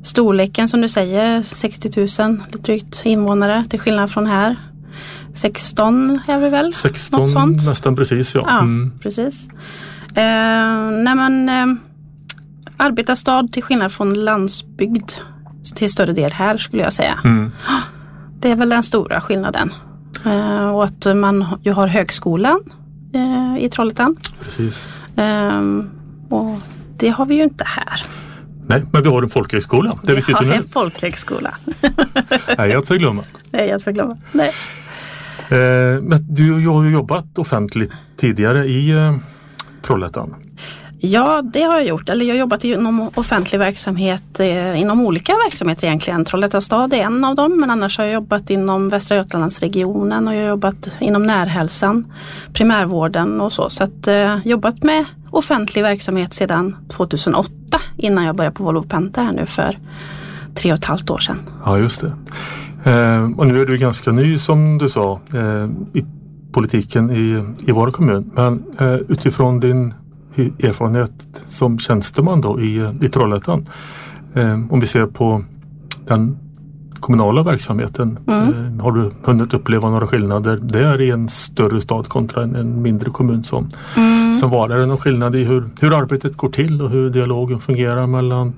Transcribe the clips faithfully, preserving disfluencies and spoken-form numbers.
storleken som du säger, sextio tusen drygt invånare till skillnad från här. sexton är vi väl? sexton, något sånt. Nästan precis, ja. Ja, mm. precis. Eh, nej men, eh, arbetarstad till skillnad från landsbygd till större del här skulle jag säga. Mm. Det är väl den stora skillnaden. Eh, och att man ju har högskolan eh, i Trollhättan. Precis. Eh, och det har vi ju inte här. Nej, men vi har en folkhögskola där vi, vi sitter nu. Vi har en folkhögskola. Nej, jag förglömma. Nej, jag förglömma. Nej. Eh, men du jag har ju jobbat offentligt tidigare i eh, Trollhättan. Ja, det har jag gjort. Eller jag har jobbat inom offentlig verksamhet, eh, inom olika verksamheter egentligen. Trollhättan stad är en av dem, men annars har jag jobbat inom Västra Götalandsregionen och jag har jobbat inom närhälsan, primärvården och så. Så att eh, jobbat med offentlig verksamhet sedan tjugohundraåtta innan jag började på Volvo Penta här nu för tre och ett halvt år sedan. Ja, just det. Eh, och nu är du ganska ny som du sa eh, i politiken i, i vår kommun. Men eh, utifrån din erfarenhet som tjänsteman då i, i Trollhättan. Eh, om vi ser på den kommunala verksamheten. Mm. Eh, har du hunnit uppleva några skillnader där i en större stad kontra en, en mindre kommun som, Mm. som var? Är det någon skillnad i hur, hur arbetet går till och hur dialogen fungerar mellan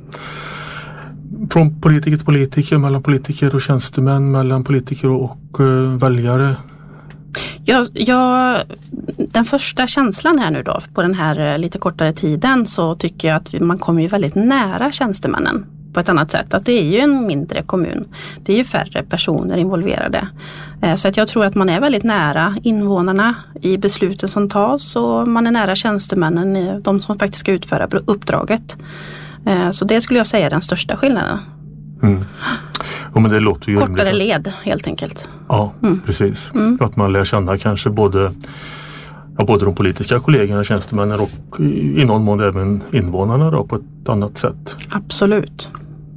från politiker till politiker, mellan politiker och tjänstemän, mellan politiker och uh, väljare? Jag, jag, den första känslan här nu då på den här lite kortare tiden så tycker jag att man kommer ju väldigt nära tjänstemännen på ett annat sätt. Att det är ju en mindre kommun. Det är ju färre personer involverade. Så att jag tror att man är väldigt nära invånarna i besluten som tas och man är nära tjänstemännen, de som faktiskt ska utföra uppdraget. Så det skulle jag säga är den största skillnaden. Mm. Ja, men det låter ju kortare rimligt. led helt enkelt. Ja, mm. precis. Mm. Att man lär känna kanske både, ja, både de politiska kollegorna, tjänstemännen och i någon mån även invånarna då, på ett annat sätt. Absolut.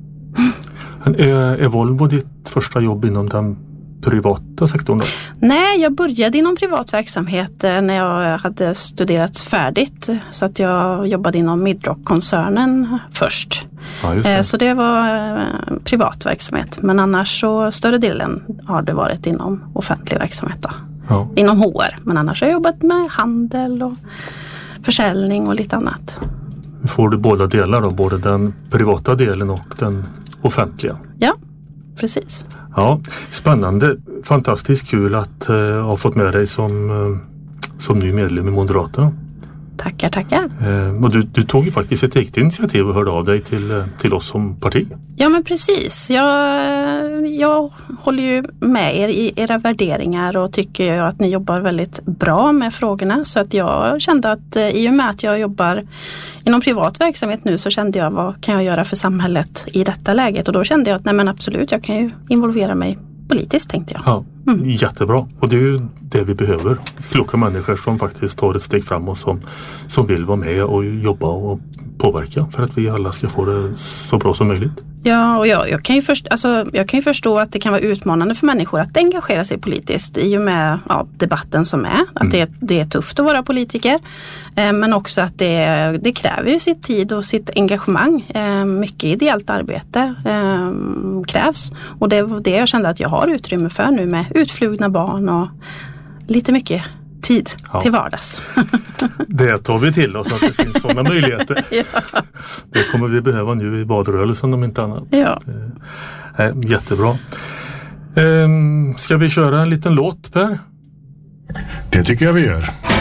Men är, är Volvo ditt första jobb inom den privata sektorn då? Nej, jag började inom privat verksamhet när jag hade studerat färdigt. Så att jag jobbade inom Midrock-koncernen först. Ja, just det. Så det var privat verksamhet. Men annars så större delen har det varit inom offentlig verksamhet då. Ja. Inom H R. Men annars har jag jobbat med handel och försäljning och lite annat. Får du båda delar då? Både den privata delen och den offentliga? Ja, precis. Ja, spännande. Fantastiskt kul att uh, ha fått med dig som, uh, som ny medlem i Moderaterna. Tackar, tackar. Uh, och du, du tog ju faktiskt ett eget initiativ och hörde av dig till, uh, till oss som parti. Ja, men precis. Jag, jag håller ju med er i era värderingar och tycker att ni jobbar väldigt bra med frågorna. Så att jag kände att uh, i och med att jag jobbar inom privat verksamhet nu så kände jag vad kan jag göra för samhället i detta läget. Och då kände jag att nej men absolut, jag kan ju involvera mig politiskt, tänkte jag. Ja, mm. Jättebra. Och det är ju det vi behöver. Kloka människor som faktiskt tar ett steg framåt som, som vill vara med och jobba och påverka för att vi alla ska få det så bra som möjligt. Ja, och jag, jag, kan ju först, alltså, jag kan ju förstå att det kan vara utmanande för människor att engagera sig politiskt i och med ja, debatten som är. Att mm. det, det är tufft att vara politiker. Eh, men också att det, det kräver ju sitt tid och sitt engagemang. Eh, mycket ideellt arbete eh, krävs. Och det var det jag kände att jag har utrymme för nu med utflugna barn och lite mycket tid ja. till vardags. Det tar vi till oss att det finns sådana möjligheter. Ja. Det kommer vi behöva nu i valrörelsen om inte annat. Ja. Eh, jättebra. Eh, ska vi köra en liten låt, Per? Det tycker jag vi gör.